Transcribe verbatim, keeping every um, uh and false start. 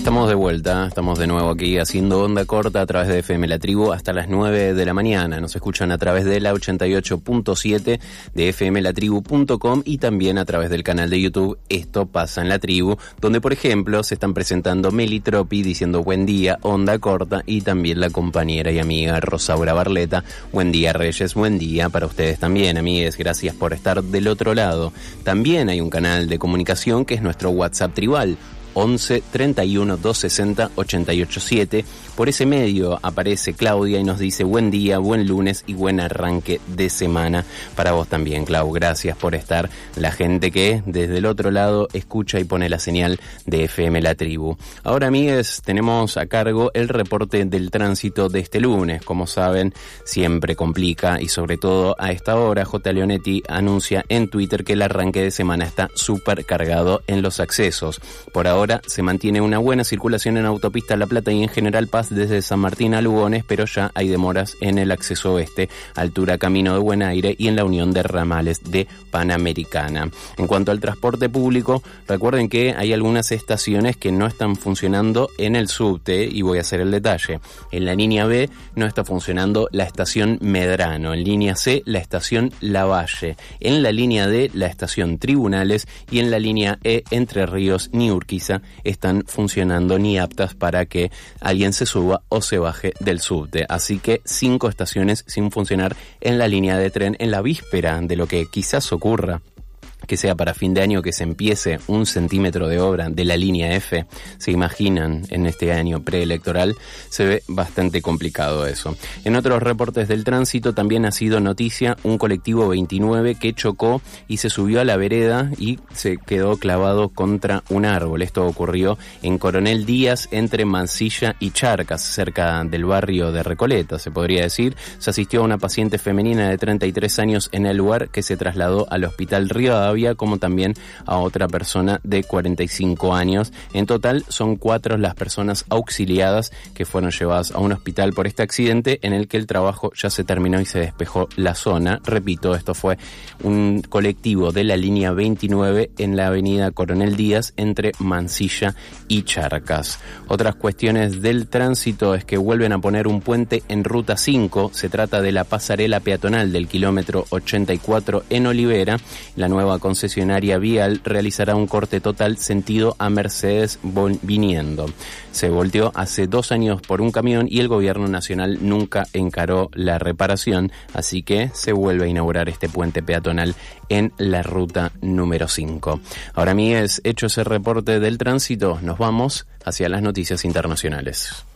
Estamos de vuelta, estamos de nuevo aquí haciendo onda corta a través de F M La Tribu hasta las nueve de la mañana. Nos escuchan a través de la ochenta y ocho punto siete de f m la tribu punto com y también a través del canal de YouTube Esto Pasa en la Tribu, donde por ejemplo se están presentando Meli Tropi diciendo buen día, onda corta, y también la compañera y amiga Rosaura Barleta. Buen día, Reyes, buen día para ustedes también, amigues, gracias por estar del otro lado. También hay un canal de comunicación que es nuestro WhatsApp tribal, once, treinta y uno, doscientos sesenta, ochenta y ocho siete. Por ese medio aparece Claudia y nos dice buen día, buen lunes y buen arranque de semana para vos también, Clau. Gracias por estar, la gente que desde el otro lado escucha y pone la señal de F M La Tribu. Ahora, amigues, tenemos a cargo el reporte del tránsito de este lunes. Como saben, siempre complica y sobre todo a esta hora J. Leonetti anuncia en Twitter que el arranque de semana está súper cargado en los accesos. Por ahora Ahora se mantiene una buena circulación en Autopista La Plata y en General Paz desde San Martín a Lugones, pero ya hay demoras en el acceso oeste, altura Camino de Buen Aire y en la unión de ramales de Panamericana. En cuanto al transporte público, recuerden que hay algunas estaciones que no están funcionando en el subte y voy a hacer el detalle. En la línea B no está funcionando la estación Medrano, en línea C la estación Lavalle, en la línea D la estación Tribunales y en la línea E Entre Ríos ni Urquiza están funcionando ni aptas para que alguien se suba o se baje del subte. Así que cinco estaciones sin funcionar en la línea de tren en la víspera de lo que quizás ocurra, que sea para fin de año, que se empiece un centímetro de obra de la línea F. Se imaginan en este año preelectoral, se ve bastante complicado eso. En otros reportes del tránsito también ha sido noticia un colectivo veintinueve que chocó y se subió a la vereda y se quedó clavado contra un árbol. Esto ocurrió en Coronel Díaz entre Mansilla y Charcas, cerca del barrio de Recoleta, se podría decir. Se asistió a una paciente femenina de treinta y tres años en el lugar, que se trasladó al Hospital Rivadavia, como también a otra persona de cuarenta y cinco años. En total son cuatro las personas auxiliadas que fueron llevadas a un hospital por este accidente, en el que el trabajo ya se terminó y se despejó la zona. Repito, esto fue un colectivo de la línea veintinueve en la avenida Coronel Díaz entre Mansilla y Charcas. Otras cuestiones del tránsito es que vuelven a poner un puente en Ruta cinco. Se trata de la pasarela peatonal del kilómetro ochenta y cuatro en Olivera. La nueva concesionaria vial realizará un corte total sentido a Mercedes viniendo. Se volteó hace dos años por un camión y el gobierno nacional nunca encaró la reparación, así que se vuelve a inaugurar este puente peatonal en la ruta número cinco. Ahora, amigues, hecho ese reporte del tránsito, nos vamos hacia las noticias internacionales.